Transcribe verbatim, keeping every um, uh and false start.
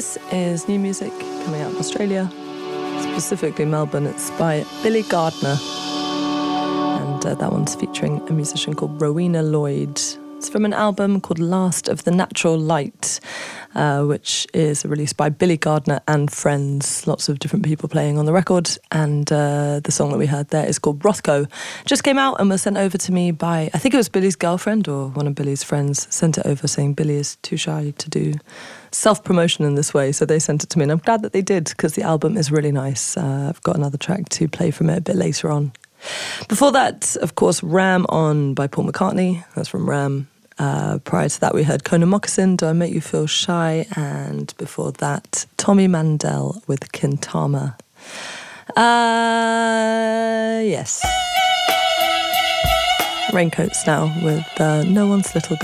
This is new music coming out of Australia, specifically Melbourne. It's by Billy Gardner, and uh, that one's featuring a musician called Rowena Lloyd. It's from an album called Last of the Natural Light, uh, which is released by Billy Gardner and friends. Lots of different people playing on the record, and uh, the song that we heard there is called Rothko. Just came out and was sent over to me by, I think it was Billy's girlfriend or one of Billy's friends, sent it over saying Billy is too shy to do self-promotion in this way, so they sent it to me, and I'm glad that they did, because the album is really nice. Uh, I've got another track to play from it a bit later on. Before that, of course, Ram On by Paul McCartney. That's from Ram. Uh, prior to that, we heard Conan Moccasin, Do I Make You Feel Shy? And before that, Tommy Mandel with Kintama. Uh, yes. Raincoats now with uh, No One's Little Girl.